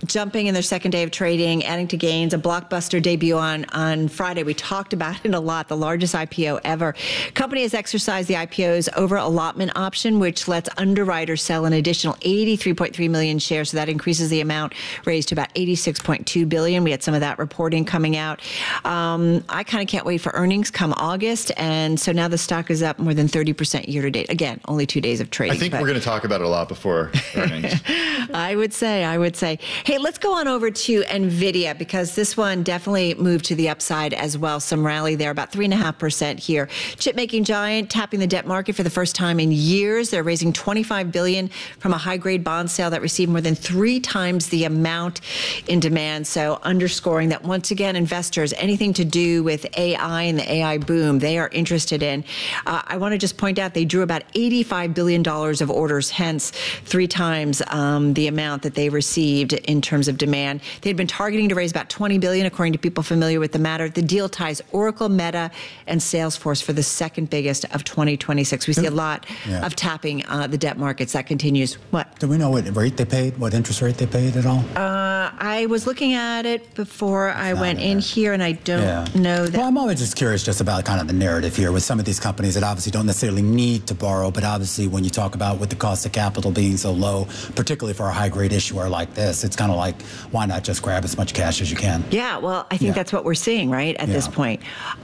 jumping in their second day of trading, adding to gains, a blockbuster debut on, on Friday. We talked about it a lot, the largest I P O ever. Company has exercised the I P O's over allotment option, which lets underwriters sell an additional eighty-three point three million shares. So that increases the amount raised to about eighty-six point two billion. We had some of that reporting coming out. Um, I kind of can't wait for earnings come August. And so now the stock is up more than thirty percent year to date. Again, only two days of trading. I think but we're going to talk about it a lot before earnings. I would say, I would say. Hey, let's go on over to NVIDIA, because this one definitely moved to the upside as well. Some rally there, about three and a half percent here. Chip making giant tapping the debt market for the first time in years. They're raising twenty-five billion dollars from a high grade bond sale that received more than three times the amount in demand. So underscoring that once again, investors, anything to do with A I and the A I boom, they are interested in. Uh, I want to just point out they drew about eighty-five billion dollars of orders, hence three times um, the amount that they received in terms of demand. They had been targeting to raise about twenty billion dollars, according to people familiar with the matter. The deal ties Oracle, Meta, and Salesforce for the second biggest of twenty twenty-six. We see a lot yeah. of tapping uh, the debt markets. That continues. What? Do we know what rate they paid, what interest rate they paid at all? Uh, I was looking at it before I went in here, and I don't yeah. know that. Well, I'm always just curious just about kind of the narrative here with some of these companies that obviously don't necessarily need to borrow, but obviously when you talk about with the cost of capital being so low, particularly for a high-grade issuer like this, it's kind of like, why not just grab as much cash as you can? Yeah, well, I think yeah. that's what we're seeing, right, at yeah. this point.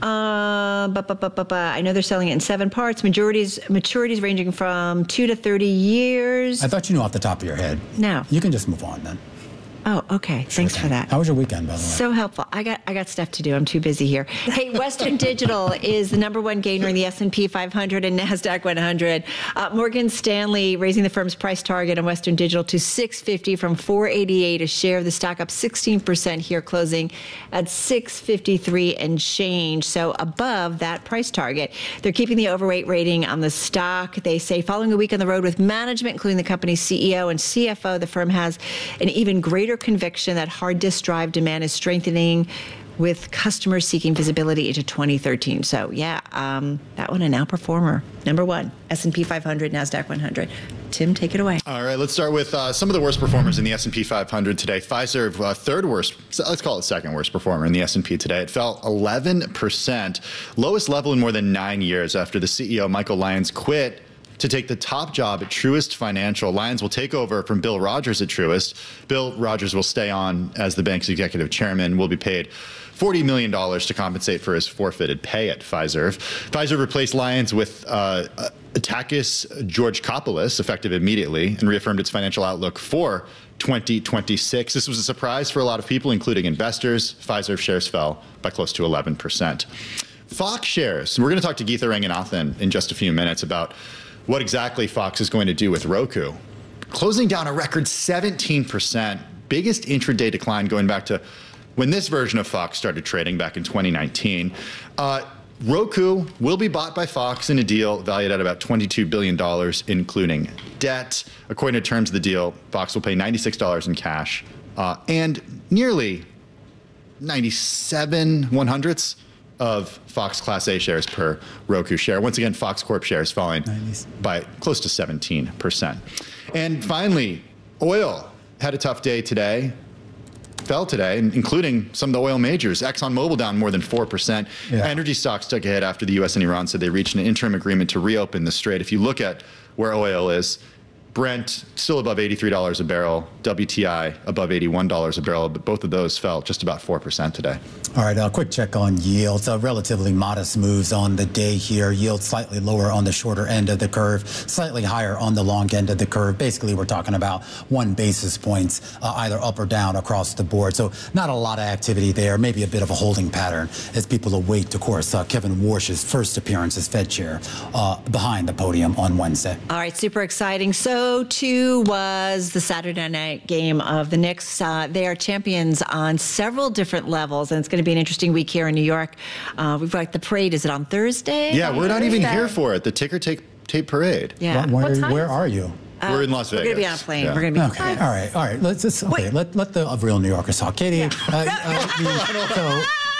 Uh, bu- bu- bu- bu- bu- I know they're selling it in seven parts, maturities, maturities ranging from two to thirty years. I thought you knew off the top of your head. No. You can just move on then. Oh, okay. Sure Thanks thing. for that. How was your weekend, by the way? So helpful. I got I got stuff to do. I'm too busy here. Hey, Western Digital is the number one gainer in the S and P five hundred and NASDAQ one hundred. Uh, Morgan Stanley raising the firm's price target on Western Digital to six fifty from four eighty-eight a share. Of the stock up sixteen percent here, closing at six fifty-three and change. So above that price target. They're keeping the overweight rating on the stock. They say following a week on the road with management, including the company's C E O and C F O, the firm has an even greater conviction that hard disk drive demand is strengthening with customers seeking visibility into twenty thirteen. So yeah, um, that one an outperformer. Number one, S and P five hundred, NASDAQ one hundred. Tim, take it away. All right, let's start with uh, some of the worst performers in the S and P five hundred today. Pfizer, uh, third worst, let's call it second worst performer in the S and P today. It fell eleven percent, lowest level in more than nine years after the C E O, Michael Lyons, quit to take the top job at Truist Financial. Lyons will take over from Bill Rogers at Truist. Bill Rogers will stay on as the bank's executive chairman, will be paid forty million dollars to compensate for his forfeited pay at Pfizer. Pfizer replaced Lyons with uh, Takis Georgakopoulos, effective immediately, and reaffirmed its financial outlook for twenty twenty-six. This was a surprise for a lot of people, including investors. Pfizer shares fell by close to eleven percent. Fox shares. We're going to talk to Geetha Ranganathan in just a few minutes about what exactly Fox is going to do with Roku. Closing down a record seventeen percent, biggest intraday decline going back to when this version of Fox started trading back in twenty nineteen. Uh, Roku will be bought by Fox in a deal valued at about twenty-two billion dollars, including debt. According to terms of the deal, Fox will pay ninety-six dollars in cash uh, and nearly ninety-seven one hundredths of Fox Class A shares per Roku share. Once again, Fox Corp shares falling nice. by close to seventeen percent. And finally, oil had a tough day today. Fell today, including some of the oil majors. ExxonMobil down more than four percent. Yeah. Energy stocks took a hit after the U S and Iran said they reached an interim agreement to reopen the strait. If you look at where oil is, Brent still above eighty-three dollars a barrel, W T I above eighty-one dollars a barrel, but both of those fell just about four percent today. All right, a quick check on yields. Uh, relatively modest moves on the day here. Yield slightly lower on the shorter end of the curve, slightly higher on the long end of the curve. Basically, we're talking about one basis points uh, either up or down across the board. So not a lot of activity there, maybe a bit of a holding pattern as people await, of course, uh, Kevin Warsh's first appearance as Fed chair uh, behind the podium on Wednesday. All right, super exciting. So too was the Saturday night game of the Knicks. Uh, they are champions on several different levels, and it's going to be an interesting week here in New York. Uh, we've got the parade. Is it on Thursday? Yeah, we're not even here for it. The ticker tape, tape parade. Yeah. Where, where, where are you? Uh, we're in Las Vegas. We're going to be on a plane. Yeah. We're going to be okay. All right. All right. Let's just okay. Let let the uh, real New Yorkers talk. Katie. Uh, uh, the, so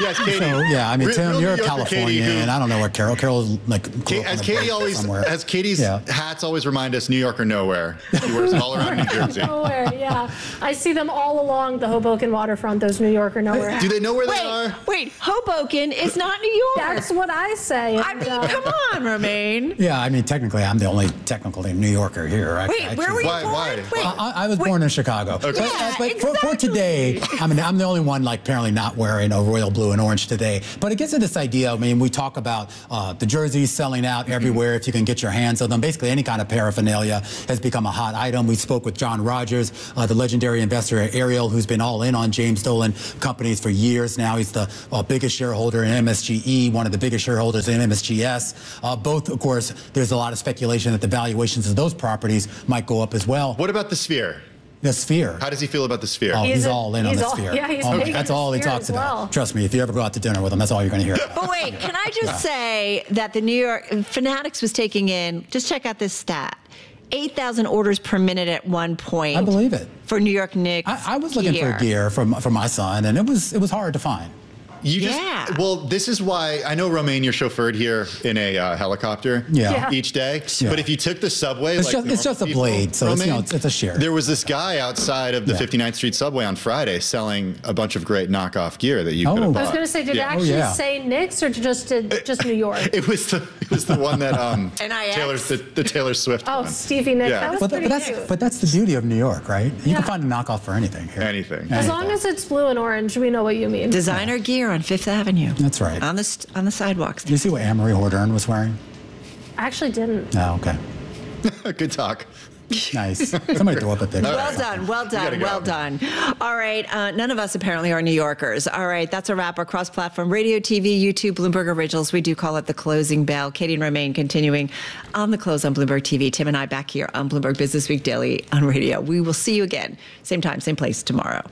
Yes, Katie. So, yeah, I mean, Real- Tim, real you're a New Yorker Californian, Katie, who- and I don't know where Carol. Carol's like grew up As on a Katie boat always, somewhere. as Katie's Yeah. hats always remind us, New York or nowhere. She wears them all around New Jersey. Nowhere, yeah. I see them all along the Hoboken waterfront, those New York or nowhere. Do they know where wait, they are? Wait, Hoboken is not New York. That's what I say. I mean, come on, Romaine. Yeah, I mean, technically, I'm the only technically New Yorker here. I, Wait, I where choose- were you Why- born? why? Wait, I, I was born in Chicago. Okay. But, Yeah, but for, for today, I mean, I'm the only one, like, apparently not wearing a royal blue and orange today. But it gets to this idea. I mean, we talk about uh, the jerseys selling out everywhere if you can get your hands on them. Basically, any kind of paraphernalia has become a hot item. We spoke with John Rogers, uh, the legendary investor at Ariel, who's been all in on James Dolan companies for years now. He's the uh, biggest shareholder in M S G E, one of the biggest shareholders in M S G S. Uh, both, of course, there's a lot of speculation that the valuations of those properties might go up as well. What about the Sphere? The Sphere. How does he feel about the Sphere? Oh, he's, He's a- all in on he's the all- Sphere. yeah, he's Oh, big that's on the all he Sphere talks as about. well. Trust me, if you ever go out to dinner with him, that's all you're going to hear. But wait, can I just say that the New York Fanatics was taking in, just check out this stat, eight thousand orders per minute at one point. I believe it. For New York Knicks I, I was looking gear. for gear for, my- for my son, and it was it was hard to find. You just, Yeah. well, this is why I know, Romaine, you're chauffeured here in a uh, helicopter Yeah. Yeah. each day. Yeah. But if you took the subway, It's like just- it's normal just a people, blade, so it's, you know, Romaine, it's- it's a share. There was this guy outside of the Yeah. fifty-ninth Street subway on Friday selling a bunch of great knockoff gear that you Oh. could have bought. I was going to say, did Yeah. it actually Oh, yeah. say Knicks or just did, just New York? It was the it was the one that um N I X? Taylor the, the Taylor Swift Oh, one. Stevie Nicks. Yeah. That was But, pretty but that's cute. but that's the beauty of New York, right? You Yeah. can find a knockoff for anything here. Anything. As long as it's blue and orange, we know what you mean. Designer gear on Fifth Avenue. That's right. On the, st- on the sidewalks. Do you see what Anne-Marie Hordern was wearing? I actually didn't. No, okay. Good talk. Nice. Somebody throw up a picture. Well done, well gotta done, go. well done. All right, uh, none of us apparently are New Yorkers. All right, that's a wrap. Our cross-platform radio, T V, YouTube, Bloomberg Originals. We do call it the closing bell. Katie and Romaine continuing on the close on Bloomberg T V. Tim and I back here on Bloomberg Business Week Daily on radio. We will see you again, same time, same place tomorrow.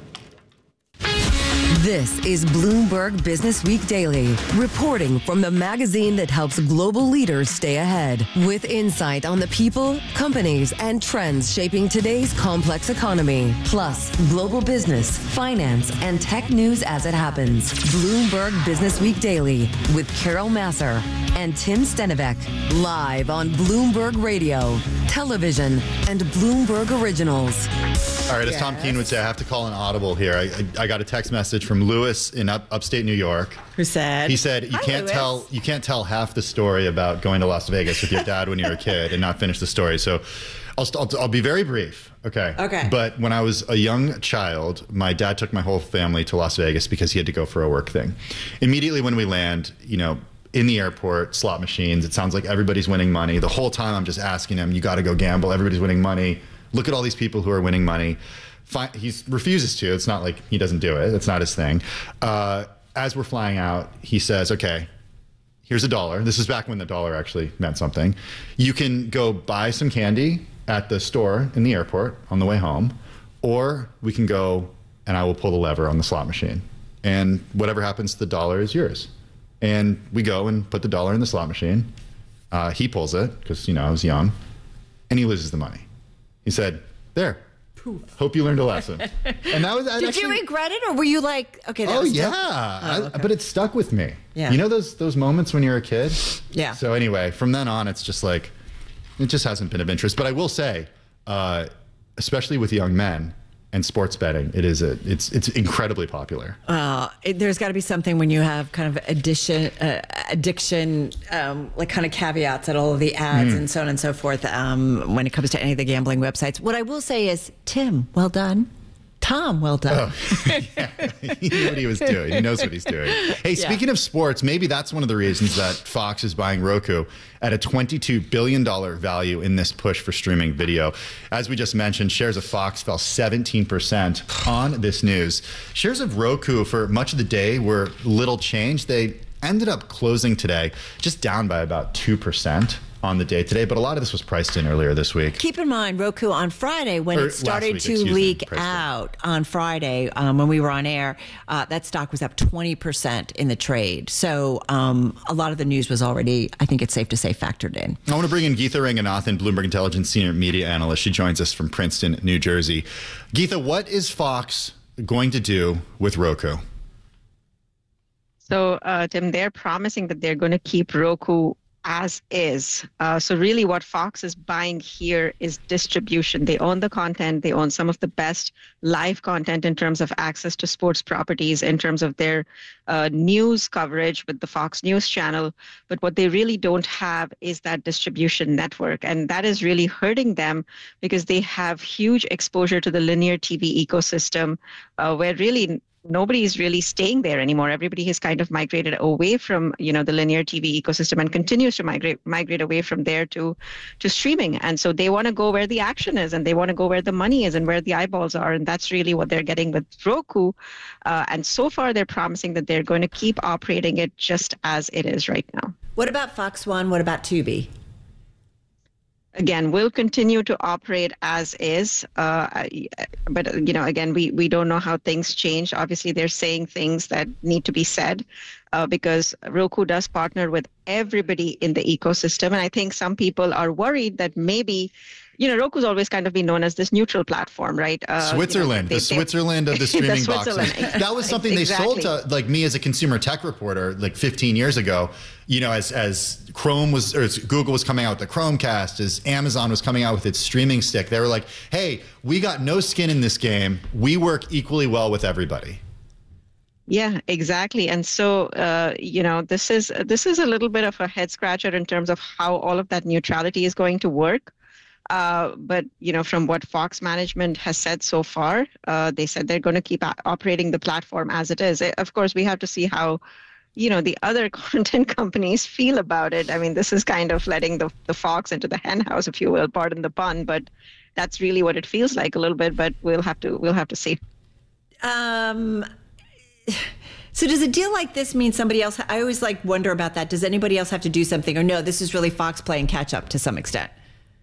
This is Bloomberg Business Week Daily, reporting from the magazine that helps global leaders stay ahead, with insight on the people, companies, and trends shaping today's complex economy, plus global business, finance, and tech news as it happens. Bloomberg Business Week Daily with Carol Masser and Tim Stenivek, live on Bloomberg Radio, television, and Bloomberg Originals. All right, as Tom Keene would say, I have to call an audible here. I, I, I got a text message from Lewis in up, upstate New York. Who said? He said you Hi, can't Lewis. tell you can't tell half the story about going to Las Vegas with your dad when you were a kid and not finish the story. So I'll, I'll, I'll be very brief. Okay. Okay. But when I was a young child, my dad took my whole family to Las Vegas because he had to go for a work thing. Immediately when we land, you know, in the airport, slot machines, it sounds like everybody's winning money. The whole time I'm just asking him, you got to go gamble. Everybody's winning money. Look at all these people who are winning money. Fi- He refuses to. It's not like he doesn't do it. It's not his thing. Uh, as we're flying out, he says, okay, here's a dollar. This is back when the dollar actually meant something. You can go buy some candy at the store in the airport on the way home, or we can go and I will pull the lever on the slot machine. And whatever happens to the dollar is yours. And we go and put the dollar in the slot machine. Uh, he pulls it because, you know, I was young, and he loses the money. He said, there. Hope you learned a lesson. And that was Did actually, you regret it, or were you like, okay, that oh was yeah, dope? I- Oh, okay. but it stuck with me. Yeah. You know those those moments when you're a kid. Yeah. So anyway, from then on, it's just like it just hasn't been of interest. But I will say, uh, especially with young men and sports betting, it is a it's it's incredibly popular. Uh, it, there's got to be something when you have kind of addition, uh, addiction, um, like kind of caveats at all of the ads Mm. and so on and so forth. Um, when it comes to any of the gambling websites, what I will say is, Tim, well done. Tom, well done. Oh, yeah. He knew what he was doing. He knows what he's doing. Hey, Yeah. speaking of sports, maybe that's one of the reasons that Fox is buying Roku at a twenty-two billion dollars value in this push for streaming video. As we just mentioned, shares of Fox fell seventeen percent on this news. Shares of Roku for much of the day were little changed. They ended up closing today just down by about two percent on the day today, but a lot of this was priced in earlier this week. Keep in mind, Roku on Friday, when Or it started last to week, excuse me, leak priced in. out on Friday, um, when we were on air, uh, that stock was up twenty percent in the trade. So um, a lot of the news was already, I think it's safe to say, factored in. I want to bring in Geetha Ranganathan, Bloomberg Intelligence Senior Media Analyst. She joins us from Princeton, New Jersey. Geetha, what is Fox going to do with Roku? So, uh, Tim, they're promising that they're going to keep Roku as is. Uh, so really what Fox is buying here is distribution. They own the content. They own some of the best live content in terms of access to sports properties, in terms of their uh, news coverage with the Fox News channel. But what they really don't have is that distribution network. And that is really hurting them because they have huge exposure to the linear T V ecosystem, uh, where really nobody is really staying there anymore. Everybody has kind of migrated away from, you know, the linear T V ecosystem and continues to migrate migrate away from there to to streaming. And so they want to go where the action is, and they want to go where the money is and where the eyeballs are. And that's really what they're getting with Roku. Uh, and so far, they're promising that they're going to keep operating it just as it is right now. What about Fox One? What about Tubi? Again, we'll continue to operate as is. Uh, but, you know, again, we, we don't know how things change. Obviously, they're saying things that need to be said uh, because Roku does partner with everybody in the ecosystem. And I think some people are worried that maybe, you know, Roku's always kind of been known as this neutral platform, right? Uh, Switzerland, you know, they, the Switzerland of the streaming the boxes. That was something exactly. they sold to, like me as a consumer tech reporter, like fifteen years ago. You know, as as Chrome was, or as Google was coming out with the Chromecast, as Amazon was coming out with its streaming stick, they were like, "Hey, we got no skin in this game. We work equally well with everybody." Yeah, exactly. And so, uh, you know, this is this is a little bit of a head scratcher in terms of how all of that neutrality is going to work. Uh, but, you know, from what Fox management has said so far, uh, they said they're going to keep operating the platform as it is. Of course, we have to see how, you know, the other content companies feel about it. I mean, this is kind of letting the, the fox into the hen house, if you will, pardon the pun, but that's really what it feels like a little bit, but we'll have to, we'll have to see. Um, so does a deal like this mean somebody else, I always like wonder about that. Does anybody else have to do something, or no, this is really Fox playing catch up to some extent?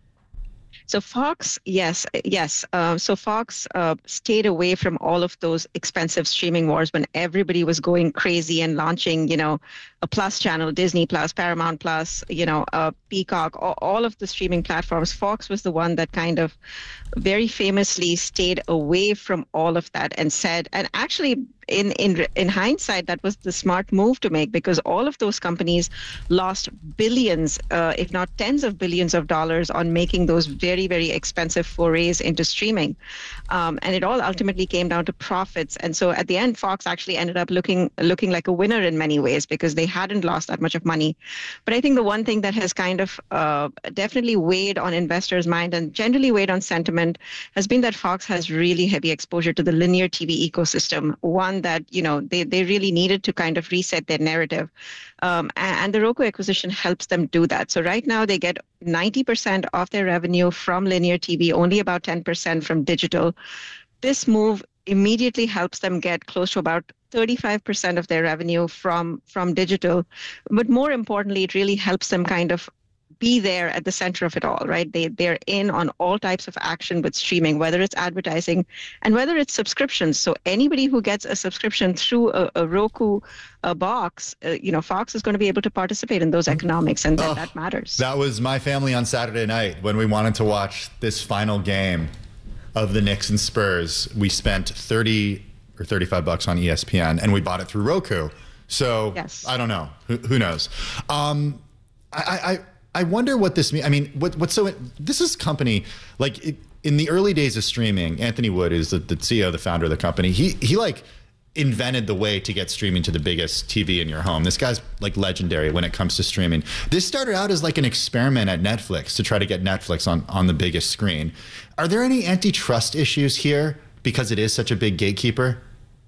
So Fox, yes, yes. Uh, so Fox uh, stayed away from all of those expensive streaming wars when everybody was going crazy and launching, you know, a Plus channel, Disney Plus, Paramount Plus, you know, uh, Peacock, all, all of the streaming platforms. Fox was the one that kind of very famously stayed away from all of that and said, and actually in in in hindsight, that was the smart move to make, because all of those companies lost billions, uh, if not tens of billions of dollars on making those very, very expensive forays into streaming. Um, and it all ultimately came down to profits. And so at the end, Fox actually ended up looking looking like a winner in many ways because they hadn't lost that much of money. But I think the one thing that has kind of uh, definitely weighed on investors' mind and generally weighed on sentiment has been that Fox has really heavy exposure to the linear T V ecosystem, one that, you know, they, they really needed to kind of reset their narrative. Um, and, and the Roku acquisition helps them do that. So right now they get ninety percent of their revenue from linear T V, only about ten percent from digital. This move immediately helps them get close to about thirty-five percent of their revenue from, from digital. But more importantly, it really helps them kind of be there at the center of it all, right? They, they're in on all types of action with streaming, whether it's advertising and whether it's subscriptions. So anybody who gets a subscription through a, a Roku a box, uh, you know, Fox is going to be able to participate in those economics, and that, oh, that matters. That was my family on Saturday night when we wanted to watch this final game of the Knicks and Spurs. We spent thirty or thirty-five bucks on E S P N, and we bought it through Roku. So yes. I don't know. Who, who knows? Um, I, I I wonder what this means. I mean, what, what's so, this is company, like it, in the early days of streaming, Anthony Wood is the, the C E O, the founder of the company. He, he like invented the way to get streaming to the biggest T V in your home. This guy's like legendary when it comes to streaming. This started out as like an experiment at Netflix to try to get Netflix on, on the biggest screen. Are there any antitrust issues here because it is such a big gatekeeper?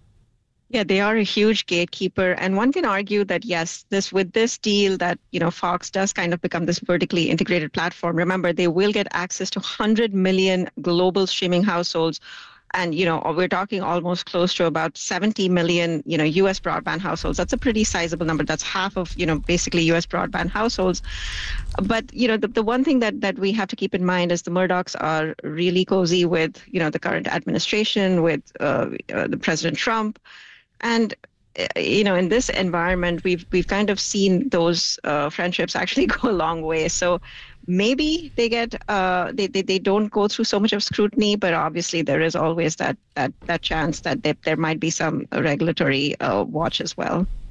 Yeah, they are a huge gatekeeper. And one can argue that, yes, this with this deal that, you know, Fox does kind of become this vertically integrated platform. Remember, they will get access to one hundred million global streaming households. And, you know, we're talking almost close to about seventy million, you know, U S broadband households. That's a pretty sizable number. That's half of, you know, basically U S broadband households. But, you know, the, the one thing that, that we have to keep in mind is the Murdochs are really cozy with, you know, the current administration, with uh, uh, the President Trump. And, you know, in this environment, we've we've kind of seen those uh, friendships actually go a long way. So maybe they get uh, they, they they don't go through so much of scrutiny, but obviously there is always that that that chance that they, there might be some regulatory uh, watch as well.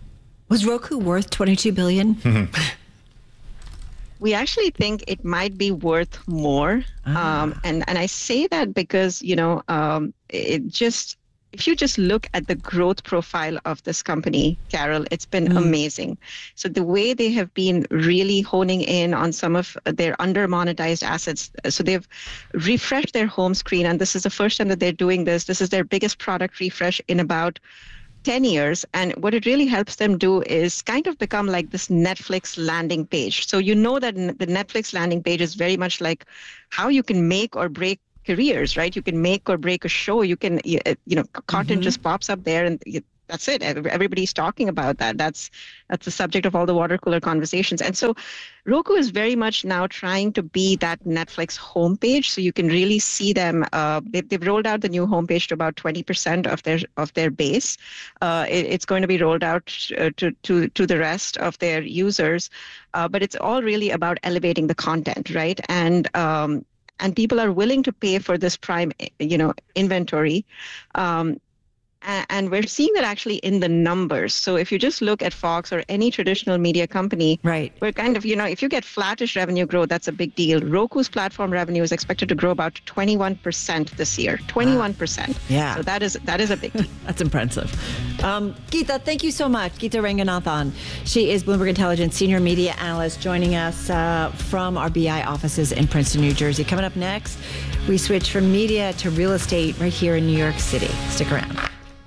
Was Roku worth twenty-two billion dollars? Mm-hmm. We actually think it might be worth more. Ah. Um, and, and I say that because, you know, um, it just, if you just look at the growth profile of this company, Carol, it's been mm. amazing. So the way they have been really honing in on some of their under-monetized assets. So they've refreshed their home screen, and this is the first time that they're doing this. This is their biggest product refresh in about ten years. And what it really helps them do is kind of become like this Netflix landing page. So you know that the Netflix landing page is very much like how you can make or break careers, right? You can make or break a show. You can, you know, content mm-hmm. just pops up there and you, that's it. Everybody's talking about that. That's that's the subject of all the water cooler conversations. And so Roku is very much now trying to be that Netflix homepage. So you can really see them. Uh, they've, they've rolled out the new homepage to about twenty percent of their of their base. Uh, it, it's going to be rolled out uh, to, to, to the rest of their users. Uh, but it's all really about elevating the content, right? And um, and people are willing to pay for this prime, you know, inventory. Um, And we're seeing that actually in the numbers. So if you just look at Fox or any traditional media company, right, we're kind of, you know, if you get flattish revenue growth, that's a big deal. Roku's platform revenue is expected to grow about twenty-one percent this year. twenty-one percent. Wow. Yeah. So that is that is a big deal. That's impressive. Um, Geeta, thank you so much. Geeta Ranganathan. She is Bloomberg Intelligence Senior Media Analyst, joining us uh, from our B I offices in Princeton, New Jersey. Coming up next, we switch from media to real estate right here in New York City. Stick around.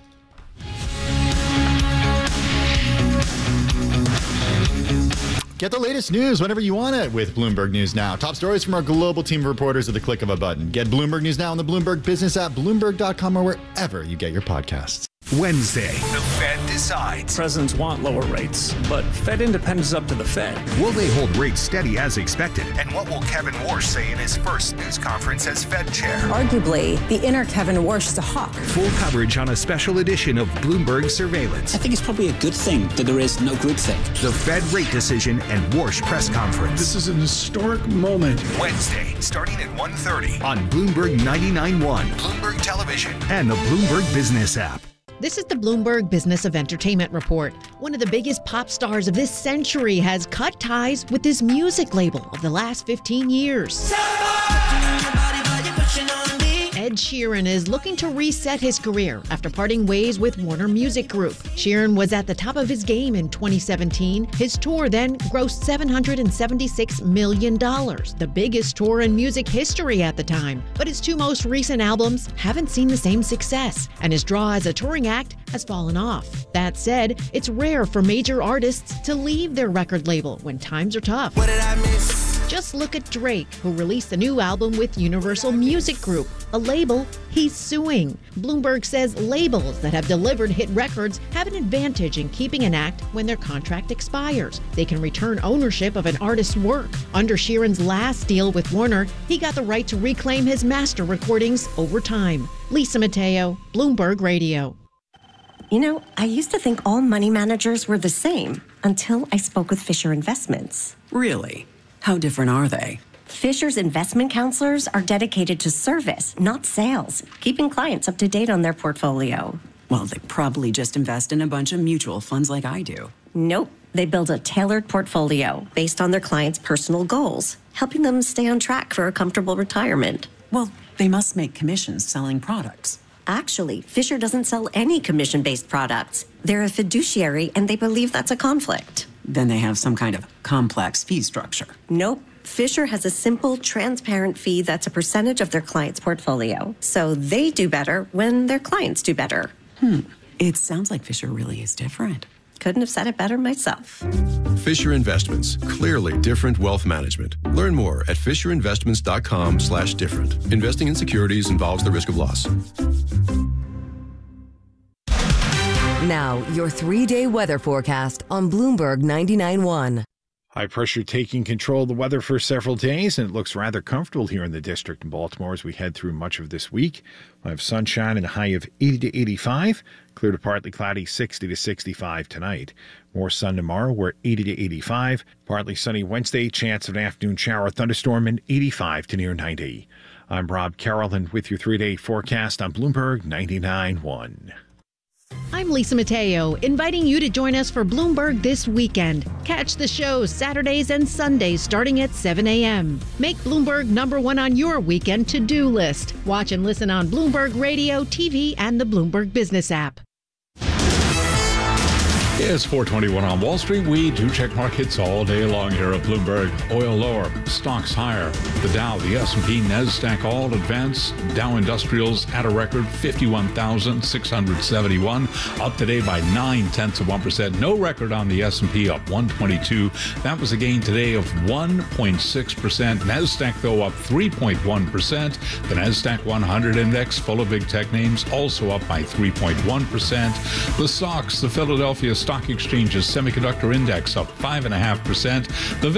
Get the latest news whenever you want it with Bloomberg News Now. Top stories from our global team of reporters at the click of a button. Get Bloomberg News Now on the Bloomberg Business app, Bloomberg dot com, or wherever you get your podcasts. Wednesday, the Fed decides. Presidents want lower rates, but Fed independence is up to the Fed. Will they hold rates steady as expected? And what will Kevin Warsh say in his first news conference as Fed chair? Arguably, the inner Kevin Warsh is a hawk. Full coverage on a special edition of Bloomberg Surveillance. I think it's probably a good thing that there is no groupthink. The Fed rate decision and Warsh press conference. This is an historic moment. Wednesday, starting at one thirty on Bloomberg ninety-nine point one, Bloomberg Television, and the Bloomberg Business app. This is the Bloomberg Business of Entertainment Report. One of the biggest pop stars of this century has cut ties with this music label of the last fifteen years. Ed Sheeran is looking to reset his career after parting ways with Warner Music Group. Sheeran was at the top of his game in twenty seventeen. His tour then grossed seven hundred seventy-six million dollars, the biggest tour in music history at the time. But his two most recent albums haven't seen the same success, and his draw as a touring act has fallen off. That said, it's rare for major artists to leave their record label when times are tough. What did I miss? Just look at Drake, who released a new album with Universal Music Group, a label he's suing. Bloomberg says labels that have delivered hit records have an advantage in keeping an act when their contract expires. They can return ownership of an artist's work. Under Sheeran's last deal with Warner, he got the right to reclaim his master recordings over time. Lisa Mateo, Bloomberg Radio. You know, I used to think all money managers were the same until I spoke with Fisher Investments. Really? How different are they? Fisher's investment counselors are dedicated to service, not sales, keeping clients up to date on their portfolio. Well, they probably just invest in a bunch of mutual funds like I do. Nope. They build a tailored portfolio based on their clients' personal goals, helping them stay on track for a comfortable retirement. Well, they must make commissions selling products. Actually, Fisher doesn't sell any commission-based products. They're a fiduciary, and they believe that's a conflict. Then they have some kind of complex fee structure. Nope. Fisher has a simple, transparent fee that's a percentage of their client's portfolio. So they do better when their clients do better. Hmm. It sounds like Fisher really is different. Couldn't have said it better myself. Fisher Investments. Clearly different wealth management. Learn more at fisherinvestments.com slash different. Investing in securities involves the risk of loss. Now, your three-day weather forecast on Bloomberg ninety-nine point one. High pressure taking control of the weather for several days, and it looks rather comfortable here in the district in Baltimore as we head through much of this week. We'll have sunshine and a high of eighty to eighty-five. Clear to partly cloudy, sixty to sixty-five tonight. More sun tomorrow, we're eighty to eighty-five. Partly sunny Wednesday, chance of an afternoon shower thunderstorm, and eighty-five to near ninety. I'm Rob Carroll, and with your three-day forecast on Bloomberg ninety-nine point one. I'm Lisa Mateo, inviting you to join us for Bloomberg This Weekend. Catch the show Saturdays and Sundays starting at seven a.m. Make Bloomberg number one on your weekend to-do list. Watch and listen on Bloomberg Radio, T V, and the Bloomberg Business app. It's four twenty-one on Wall Street. We do check markets all day long here at Bloomberg. Oil lower, stocks higher. The Dow, the S and P, NASDAQ all advance. Dow Industrials at a record fifty-one thousand six hundred seventy-one, up today by nine tenths of one percent. No record on the S and P, up one twenty-two. That was a gain today of one point six percent. NASDAQ, though, up three point one percent. The NASDAQ one hundred index, full of big tech names, also up by three point one percent. The stocks, the Philadelphia Stock Exchange's semiconductor index, up five point five percent. The